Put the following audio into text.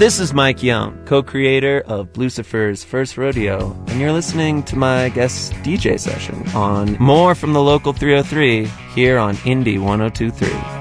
This is Mike Young, co-creator of Lucifer's First Rodeo, and you're listening to my guest DJ session on More from the Local 303 here on Indie 102.3.